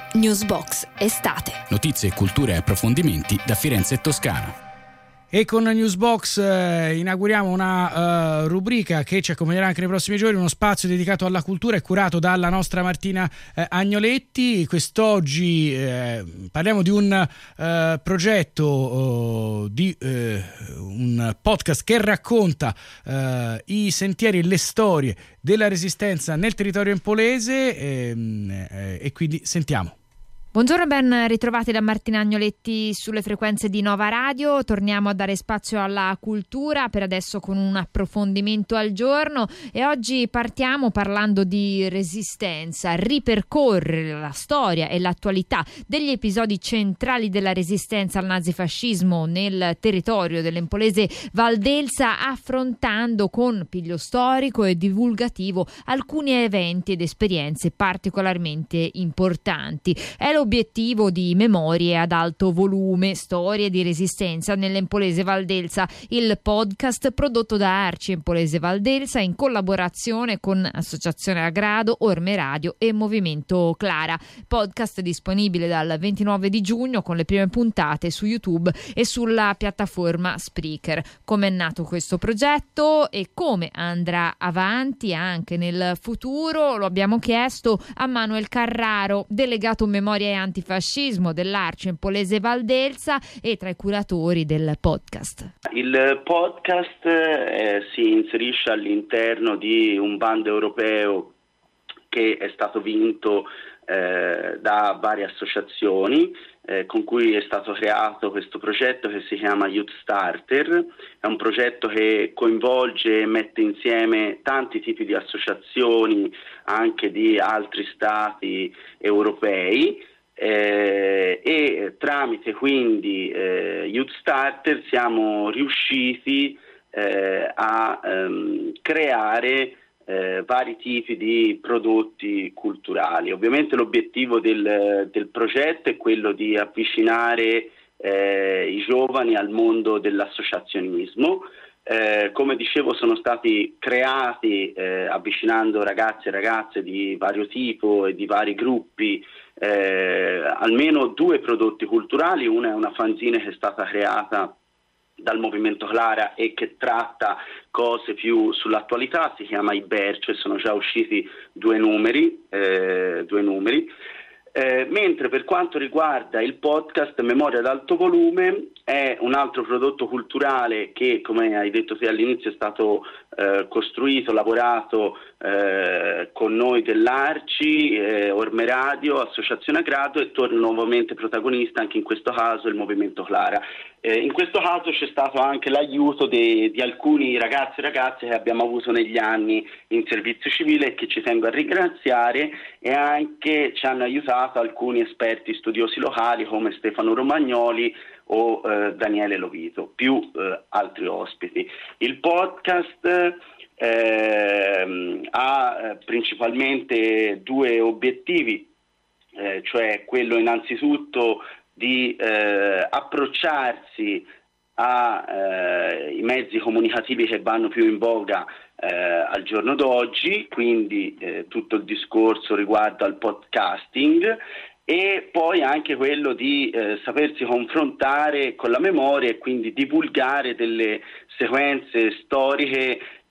Newsbox estate. Notizie, cultura e approfondimenti da Firenze e Toscana. E con Newsbox inauguriamo una rubrica che ci accompagnerà anche nei prossimi giorni, uno spazio dedicato alla cultura e curato dalla nostra Martina Agnoletti. Quest'oggi parliamo di un progetto, di un podcast che racconta i sentieri e le storie della resistenza nel territorio empolese e quindi sentiamo. Buongiorno e ben ritrovati da Martina Agnoletti sulle frequenze di Nova Radio. Torniamo a dare spazio alla cultura, per adesso con un approfondimento al giorno, e oggi partiamo parlando di resistenza, ripercorrere la storia e l'attualità degli episodi centrali della resistenza al nazifascismo nel territorio dell'empolese Valdelsa, affrontando con piglio storico e divulgativo alcuni eventi ed esperienze particolarmente importanti. È l'obiettivo di Memorie ad alto volume, storie di resistenza nell'Empolese Valdelsa, il podcast prodotto da Arci Empolese Valdelsa in collaborazione con Associazione Agrado, Orme Radio e Movimento Clara. Podcast disponibile dal 29 di giugno con le prime puntate su YouTube e sulla piattaforma Spreaker. Come è nato questo progetto e come andrà avanti anche nel futuro lo abbiamo chiesto a Manuel Carraro, delegato Memoria e Antifascismo dell'Arci Empolese Valdelsa e tra i curatori del podcast. Il podcast si inserisce all'interno di un bando europeo che è stato vinto da varie associazioni con cui è stato creato questo progetto che si chiama Youth Starter. È un progetto che coinvolge e mette insieme tanti tipi di associazioni anche di altri stati europei e tramite quindi Youth Starter siamo riusciti a creare vari tipi di prodotti culturali. Ovviamente l'obiettivo del progetto è quello di avvicinare i giovani al mondo dell'associazionismo. Come dicevo, sono stati creati avvicinando ragazzi e ragazze di vario tipo e di vari gruppi almeno 2 prodotti culturali. Una è una fanzine che è stata creata dal Movimento Clara e che tratta cose più sull'attualità, si chiama Ibercio e sono già usciti 2 numeri. Mentre per quanto riguarda il podcast Memoria ad alto volume è un altro prodotto culturale che, come hai detto te all'inizio, è stato costruito, lavorato con noi dell'Arci, Orme Radio, Associazione Agrado, e torna nuovamente protagonista anche in questo caso il Movimento Clara. In questo caso c'è stato anche l'aiuto di alcuni ragazzi e ragazze che abbiamo avuto negli anni in servizio civile e che ci tengo a ringraziare, e anche ci hanno aiutato alcuni esperti studiosi locali come Stefano Romagnoli o Daniele Lovito, più altri ospiti. Il podcast ha principalmente 2 obiettivi, cioè quello innanzitutto di approcciarsi ai mezzi comunicativi che vanno più in voga al giorno d'oggi, quindi tutto il discorso riguardo al podcasting, e poi anche quello di sapersi confrontare con la memoria e quindi divulgare delle sequenze storiche